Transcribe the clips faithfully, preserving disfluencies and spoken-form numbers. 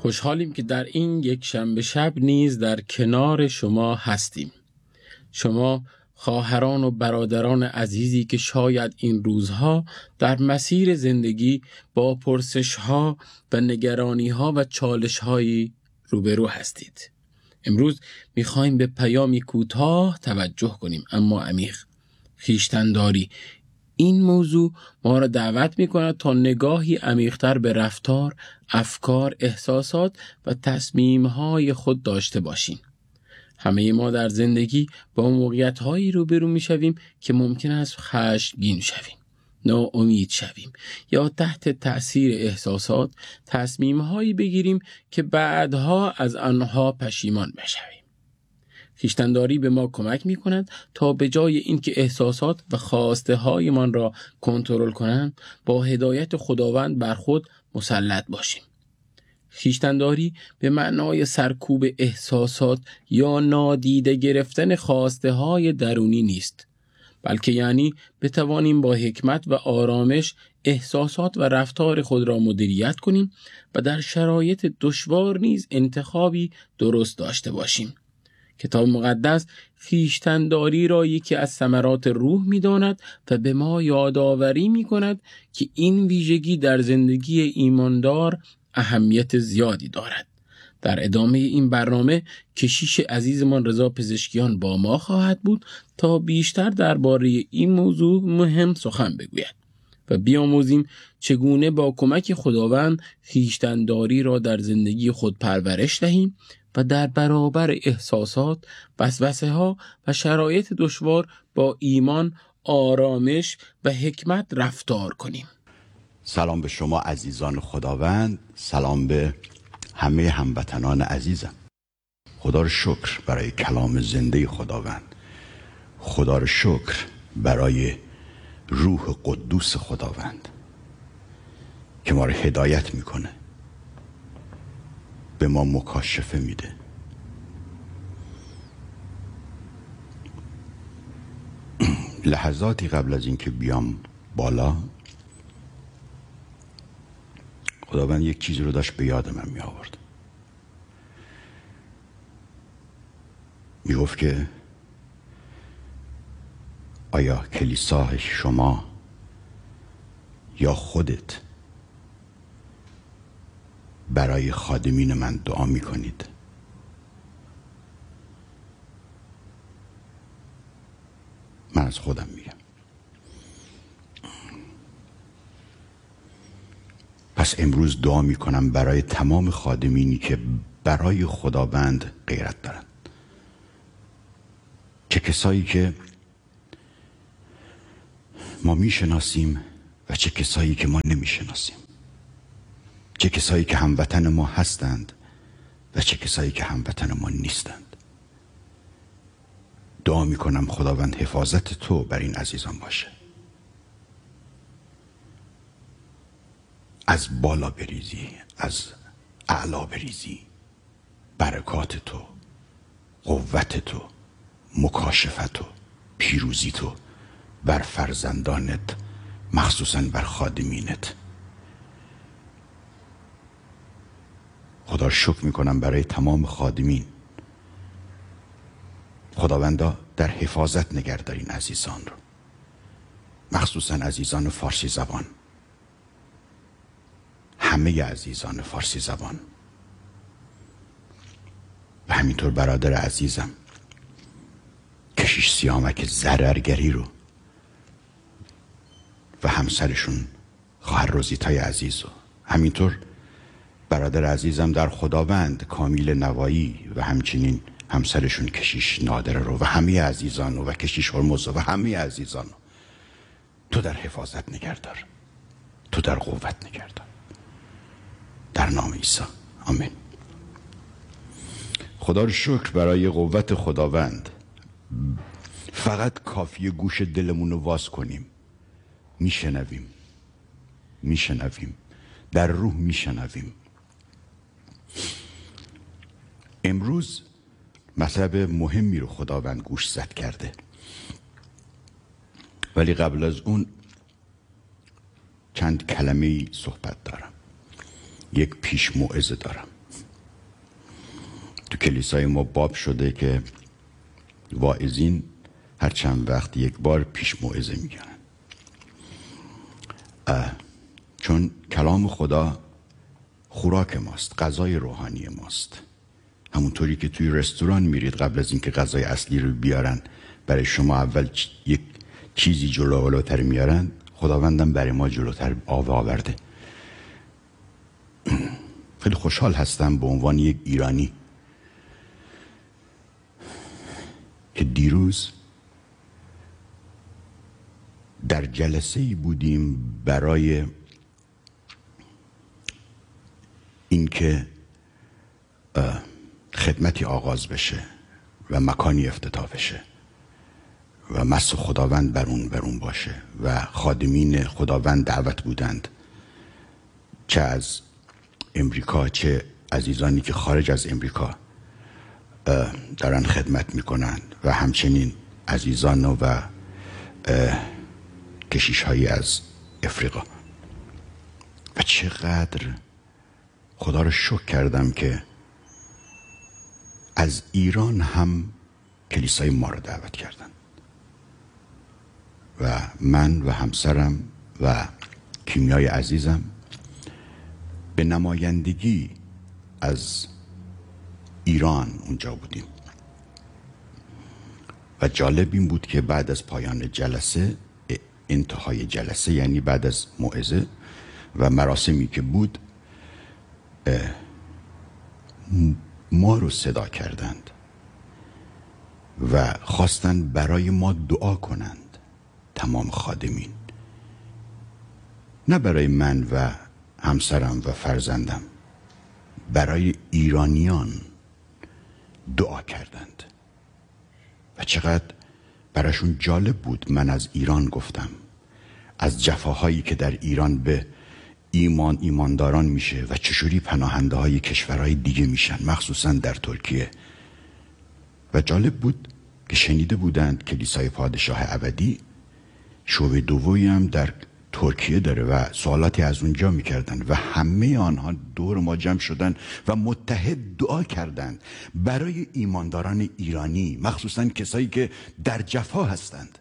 خوشحالیم که در این یک شنبه شب نیز در کنار شما هستیم. شما خواهران و برادران عزیزی که شاید این روزها در مسیر زندگی با پرسش‌ها و نگرانی‌ها و چالش‌هایی روبرو هستید. امروز می‌خوایم به پیامی کوتاه توجه کنیم اما عمیق. خویشتن‌داری. این موضوع ما را دعوت می‌کند تا نگاهی عمیق‌تر به رفتار، افکار، احساسات و تصمیم‌های خود داشته باشیم. همه ما در زندگی با موقعیت‌هایی روبرو می‌شویم که ممکن است خشمگین شویم، ناامید شویم یا تحت تأثیر احساسات تصمیم‌هایی بگیریم که بعدها از آنها پشیمان بشویم. خویشتن‌داری به ما کمک می‌کند تا به جای اینکه احساسات و خواسته‌هایمان را کنترل کنند، با هدایت خداوند بر خود مسلط باشیم. خویشتن‌داری به معنای سرکوب احساسات یا نادیده گرفتن خواسته‌های درونی نیست، بلکه یعنی بتوانیم با حکمت و آرامش احساسات و رفتار خود را مدیریت کنیم و در شرایط دشوار نیز انتخابی درست داشته باشیم. کتاب مقدس خویشتن‌داری را یکی از ثمرات روح می‌داند و به ما یادآوری می‌کند که این ویژگی در زندگی ایماندار اهمیت زیادی دارد. در ادامه این برنامه کشیش عزیزمان رضا پزشکیان با ما خواهد بود تا بیشتر درباره این موضوع مهم سخن بگوید و بیاموزیم چگونه با کمک خداوند خویشتن‌داری را در زندگی خود پرورش دهیم و در برابر احساسات، وسوسه‌ها و شرایط دشوار با ایمان، آرامش و حکمت رفتار کنیم. سلام به شما عزیزان خداوند، سلام به همه هموطنان عزیزم. خدا رو شکر برای کلام زنده خداوند، خدا رو شکر برای روح قدوس خداوند که ما رو هدایت میکنه، به ما مکاشفه میده. لحظاتی قبل از اینکه بیام بالا، خداوند یک چیزی رو داشت به یاد من می آورد. می گفت که آیا کلیسای شما یا خودت برای خادمین من دعا می کنید؟ من از خودم میگم. پس امروز دعا می کنم برای تمام خادمینی که برای خداوند غیرت دارند، چه کسایی که ما می شناسیم و چه کسایی که ما نمی شناسیم، چه کسایی که هموطن ما هستند و چه کسایی که هموطن ما نیستند. دعا می کنم خداوند حفاظت تو بر این عزیزان باشه، از بالا بریزی، از اعلا بریزی، برکات تو، قوت تو، مکاشفت تو، پیروزی تو بر فرزندانت، مخصوصا بر خادمینت. خدا شکر میکنم برای تمام خادمین. خداوندا در حفاظت نگهدارین عزیزان رو، مخصوصا عزیزان فارسی زبان، همه عزیزان فارسی زبان و همینطور برادر عزیزم کشیش سیامک ضررگری رو و همسرشون خواهر روزیتای عزیز رو، همینطور برادر عزیزم در خداوند کامیل نوایی و همچنین همسرشون کشیش نادر رو و همه عزیزان و کشیش هرمز و همه عزیزان رو تو در حفاظت نگهدار، تو در قوت نگهدار، در نام عیسی، آمین. خدا رو شکر برای قوت خداوند. فقط کافیه گوش دلمون رو واز کنیم، میشنویم میشنویم در روح میشنویم. امروز مطلب مهمی رو خداوند گوش زد کرده، ولی قبل از اون چند کلمه‌ای صحبت دارم، یک پیش موعظه دارم. کلیسای ما باب شده که واعظین هر چند وقت یک بار پیش موعظه میگن، چون کلام خدا خوراک ماست، غذای روحانی ماست. همونطوری که توی رستوران میرید قبل از اینکه غذای اصلی رو بیارن برای شما اول یک چیزی جلو جلوتر میارن، خداوندم برای ما جلوتر آب آورده. خیلی خوشحال هستم به عنوان یک ایرانی که دیروز در جلسه‌ای بودیم برای اینکه خدمتی آغاز بشه و مکانی افتتاح بشه و مس خداوند بر اون بر اون باشه و خادمین خداوند دعوت بودند، چه از امریکا چه عزیزانی که خارج از امریکا دارن خدمت میکنن و همچنین عزیزان و کشیش هایی از افریقا. و چقدر خدا رو شکر کردم که از ایران هم کلیسای ما رو دعوت کردن و من و همسرم و کیمیای عزیزم به نمایندگی از ایران اونجا بودیم. و جالب این بود که بعد از پایان جلسه، انتهای جلسه یعنی بعد از موعظه و مراسمی که بود، ما رو صدا کردند و خواستند برای ما دعا کنند، تمام خادمین، نه برای من و همسرم و فرزندم، برای ایرانیان دعا کردند. و چقدر براشون جالب بود. من از ایران گفتم، از جفاهایی که در ایران به ایمان ایمانداران میشه و چجوری پناهنده های کشورهای دیگه میشن، مخصوصا در ترکیه. و جالب بود که شنیده بودند کلیسای پادشاه ابدی شعبه دومی هم در ترکیه داره و سوالاتی از اونجا میکردن و همه آنها دور ما جمع شدن و متحد دعا کردند برای ایمانداران ایرانی، مخصوصا کسایی که در جفا هستند.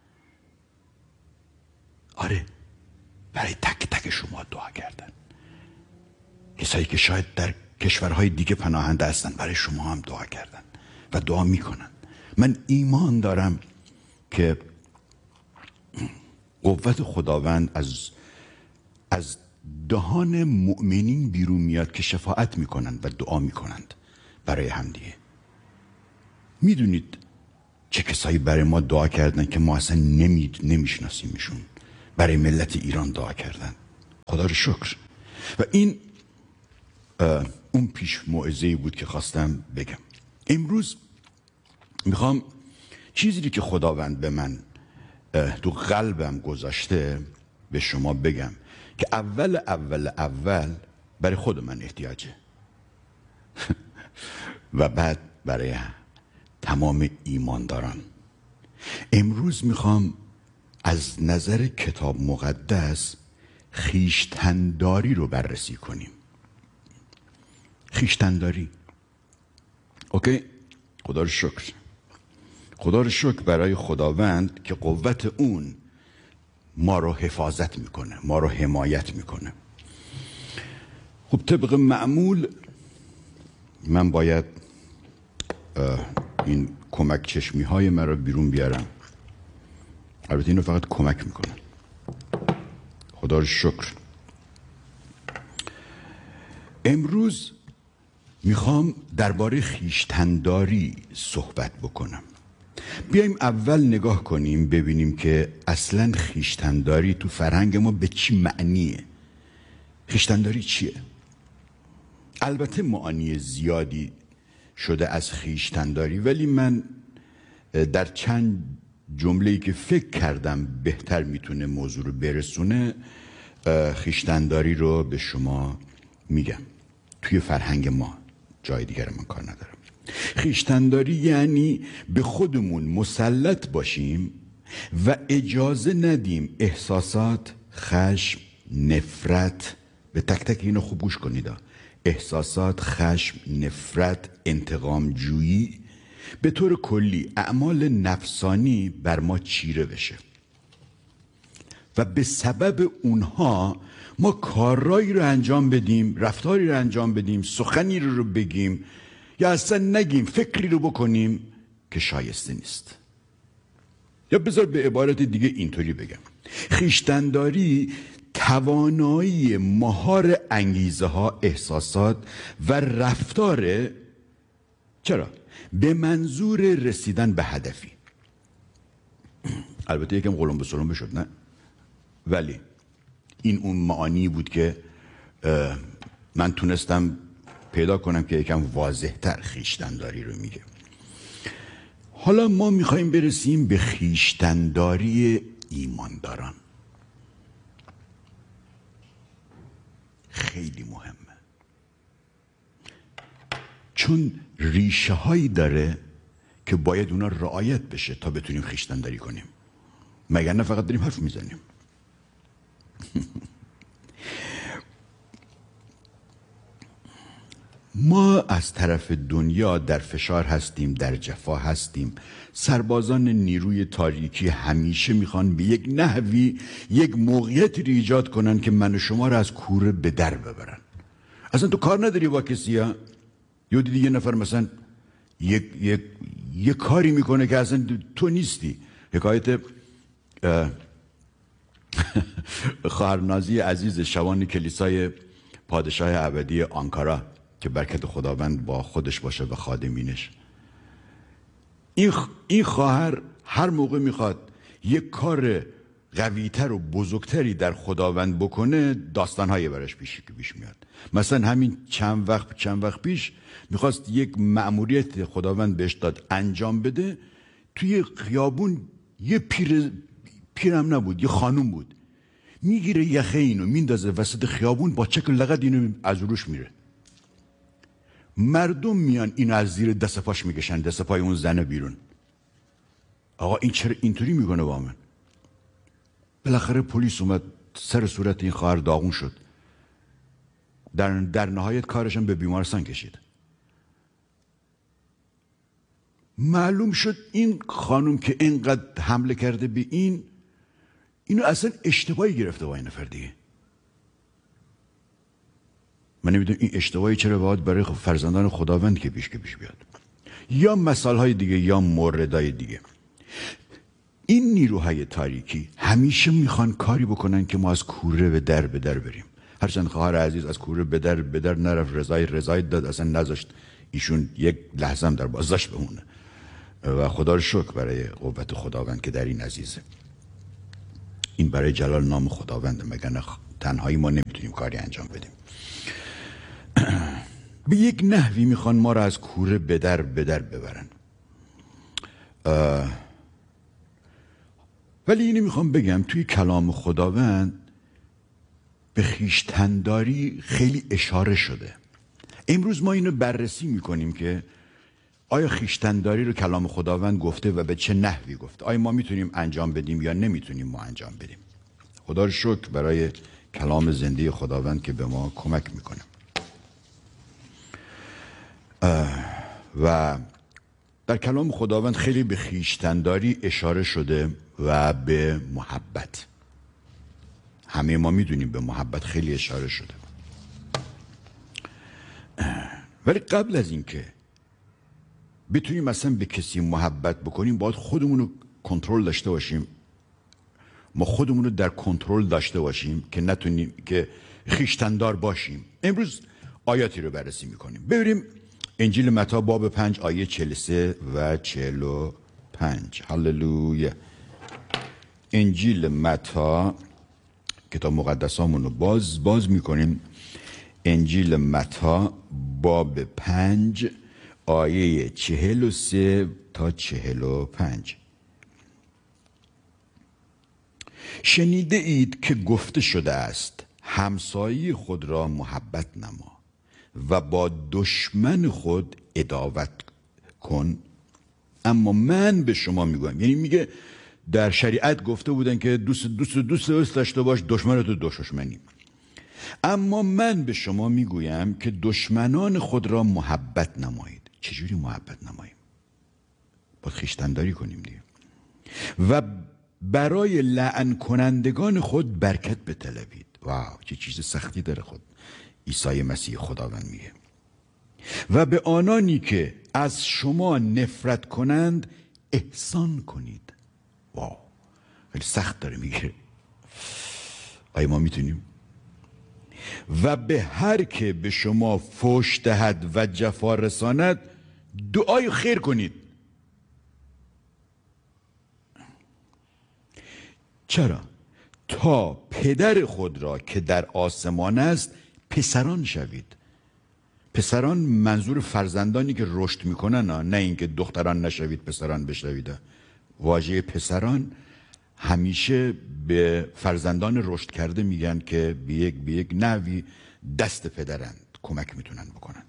آره، برای تک تک شما دعا کردن. کسایی که شاید در کشورهای دیگه پناهنده هستن، برای شما هم دعا کردن و دعا میکنن. من ایمان دارم که قوت خداوند از از دهان مؤمنین بیرون میاد که شفاعت میکنند و دعا میکنند برای همدیگه. میدونید چه کسایی برای ما دعا کردن که ما اصلا نمید نمیشناسیمشون، برای ملت ایران دعا کردن. خدا رو شکر. و این اون پیش موعظه‌ای بود که خواستم بگم. امروز میخوام چیزی که خداوند به من تو قلبم گذاشته به شما بگم که اول اول اول برای خود من احتیاجه و بعد برای تمام ایمانداران. امروز میخوام از نظر کتاب مقدس خویشتن‌داری رو بررسی کنیم. خویشتن‌داری. اوکی؟ خدا رو شکر. خدا رو شکر برای خداوند که قوت اون ما رو حفاظت میکنه، ما رو حمایت میکنه. خب طبق معمول من باید این کمک چشمی های من رو بیرون بیارم. البته اینو فقط کمک میکنه. خدا رو شکر. امروز میخوام درباره خویشتن‌داری صحبت بکنم. بیایم اول نگاه کنیم ببینیم که اصلا خویشتن‌داری تو فرهنگ ما به چی معنیه. خویشتن‌داری چیه؟ البته معانی زیادی شده از خویشتن‌داری، ولی من در چند جمله‌ای که فکر کردم بهتر میتونه موضوع رو برسونه، خویشتن‌داری رو به شما میگم. توی فرهنگ ما، جای دیگر من کار ندارم. خویشتن‌داری یعنی به خودمون مسلط باشیم و اجازه ندیم احساسات، خشم، نفرت، به تک تک اینو خوب گوش کنید. احساسات، خشم، نفرت، انتقام جویی، به طور کلی اعمال نفسانی بر ما چیره بشه و به سبب اونها ما کارایی رو انجام بدیم، رفتاری رو انجام بدیم، سخنی رو, رو بگیم یا اصلا نگیم، فکری رو بکنیم که شایسته نیست. یا بذار به عبارت دیگه اینطوری بگم، خویشتن‌داری توانایی مهار انگیزه ها، احساسات و رفتار، چرا؟ به منظور رسیدن به هدفی. البته یکم قلم به سلم بشد، نه؟ ولی این اون معانی بود که من تونستم پیدا کنم که یکم واضح تر خویشتن‌داری رو میگه. حالا ما میخوایم برسیم به خویشتن‌داری ایمانداران. خیلی مهمه، چون ریشه هایی داره که باید اونا رعایت بشه تا بتونیم خویشتن‌داری کنیم، مگر نه فقط داریم حرف میزنیم. ما از طرف دنیا در فشار هستیم، در جفا هستیم. سربازان نیروی تاریکی همیشه میخوان به یک نحوی یک موقعیتی رو ایجاد کنن که من و شما رو از کوره به در ببرن. اصلا تو کار نداری با کسی ها، یا دیدی یه نفر مثلا یک یک یک کاری میکنه که اصلا تو نیستی. حکایت خواهرنازی عزیز شوان کلیسای پادشاه ابدی آنکارا که برکت خداوند با خودش باشه و خادمینش. این این خواهر هر موقع میخواد یک کار قویتر و بزرگتری در خداوند بکنه، داستانهایی براش پیش پیش میاد. مثلا همین چند وقت چند وقت پیش میخواست یک مأموریت خداوند بهش داد انجام بده. توی خیابون یه پیر پیرم نبود، یه خانوم بود، میگیره یخه اینو میندازه وسط خیابون، با چک لغت اینو از روش میره. مردم میان اینو از زیر دست پاش میکشن، دست پای اون زنه بیرون. آقا این چرا اینطوری میکنه با من؟ بالاخره پلیس اومد، سر صورت این خواهر داغون شد. در در نهایت کارشم به بیمارستان کشید. معلوم شد این خانم که اینقدر حمله کرده به این، اینو اصلا اشتباهی گرفته با این نفر دیگه. من نمیدونم این اشتباهی چرا باید برای فرزندان خداوند که پیش که پیش بیاد، یا مثالهای دیگه یا موردهای دیگه. این نیروهای تاریکی همیشه میخوان کاری بکنن که ما از کوره به در به در بریم. هرچند خواهر عزیز از کوره به در به در نرفت، رضای رضای داد، اصلا نذاشت ایشون یک لحظه هم در بازداشت بمونه و خدا رو شکر برای قوت خداوند که در این عزیزه. این برای جلال نام خداونده، مگر تنهایی ما نمیتونیم کاری انجام بدیم. به یک نحوی میخوان ما را از کوره به در به در ببرن. ولی اینو میخوام بگم توی کلام خداوند به خویشتن‌داری خیلی اشاره شده. امروز ما اینو بررسی میکنیم که آیا خویشتن‌داری رو کلام خداوند گفته و به چه نحوی گفته؟ آیا ما میتونیم انجام بدیم یا نمیتونیم ما انجام بدیم؟ خدا رو شکر برای کلام زنده خداوند که به ما کمک میکنه. و در کلام خداوند خیلی به خویشتن‌داری اشاره شده و به محبت. همه ما میدونیم به محبت خیلی اشاره شده. ولی قبل از اینکه بتونیم مثلا به کسی محبت بکنیم، باید خودمون رو کنترل داشته باشیم. ما خودمون رو در کنترل داشته باشیم که نتونیم که خویشتن‌دار باشیم. امروز آیاتی رو بررسی میکنیم. ببینیم انجیل متی باب پنج آیه چهل و سه و چهل و پنج. هللویا. انجیل متی، کتاب مقدسامون رو باز باز میکنیم. انجیل متی باب پنج آیه چهل و سه تا چهل و پنج. شنیده اید که گفته شده است همسایه خود را محبت نما و با دشمن خود عداوت کن. اما من به شما میگویم، یعنی میگه در شریعت گفته بودن که دوست دوست دوست دوست داشته باش، دشمن تو دشمنی. اما من به شما میگویم که دشمنان خود را محبت نمایید. چجوری محبت نماییم؟ باید خویشتن‌داری کنیم دیگه. و برای لعن کنندگان خود برکت بطلبید. واو، چه چیز سختی داره خود عیسی مسیح خداوند میگه. و به آنانی که از شما نفرت کنند احسان کنید. واو، خیلی سخت داره میگه. آیا ما میتونیم؟ و به هر که به شما فحش دهد و جفا رساند دعای خیر کنید. چرا؟ تا پدر خود را که در آسمان است پسران شوید. پسران منظور فرزندانی که رشد میکنن، نه اینکه دختران نشوید پسران بشوید. واژه پسران همیشه به فرزندان رشد کرده میگن که به یک به یک نوی دست پدرند، کمک میتونن بکنن.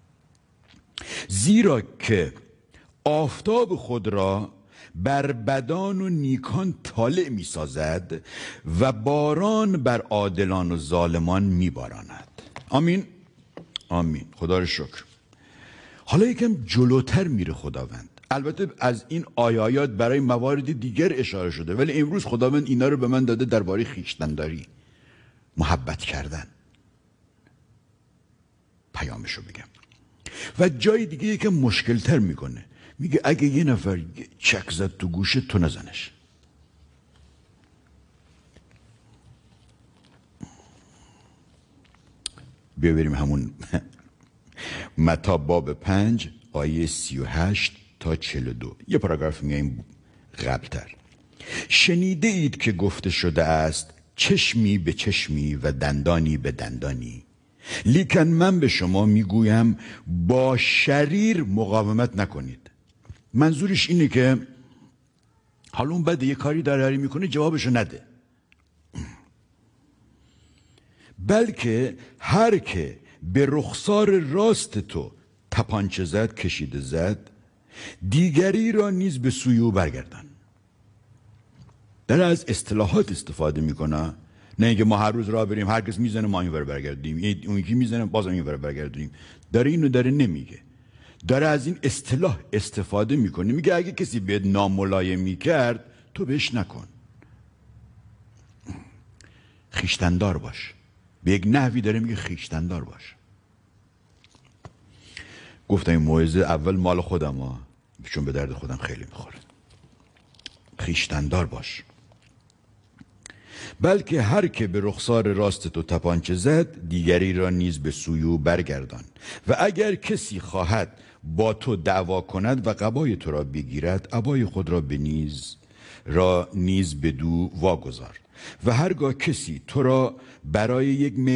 زیرا که آفتاب خود را بر بدان و نیکان طالع میسازد و باران بر عادلان و ظالمان میباراند. آمین آمین. خدا رو شکر. حالا یکم جلوتر میره خداوند. البته از این آیات برای موارد دیگر اشاره شده، ولی امروز خداوند اینا رو به من داده درباره خویشتن‌داری، محبت کردن. پیامشو بگم. و جای دیگه یکم مشکلتر میکنه، میگه اگه یه نفر چک زد تو گوشه تو نزنش. بیا بریم همون متی باب پنج آیه سی و هشت تا چهل و دو. یه پاراگراف میگیم قبلتر. شنیده اید که گفته شده است چشمی به چشمی و دندانی به دندانی، لیکن من به شما میگویم با شریر مقاومت نکنید. منظورش اینه که حالا اون بده یه کاری داره میکنه جوابشو نده، بلکه هر که به رخسار راست تو تپانچه زد کشیده زد دیگری را نیز به سوی او برگردان. داره از اصطلاحات استفاده میکنه، نه اینکه ما هر روز راه بریم هر کس میزنه ما اینور برگردیم، اون یکی میزنه بازم اینور برگردیم. داره اینو داره نمیگه، داره از این اصطلاح استفاده میکنه. میگه اگه کسی بهت ناملایمی کرد تو بهش نکن، خویشتن‌دار باش. به یک نحوی داره میگه خویشتن‌دار باش. گفتم این موعظه اول مال خودم ها، چون به درد خودم خیلی میخوره. خویشتن‌دار باش. بلکه هر که به رخسار راست تو تپانچه زد دیگری را نیز به سوی او برگردان. و اگر کسی خواهد با تو دعوا کند و قبای تو را بگیرد عبای خود را به نیز را نیز بدو واگذار. و هرگاه کسی تو را برای یک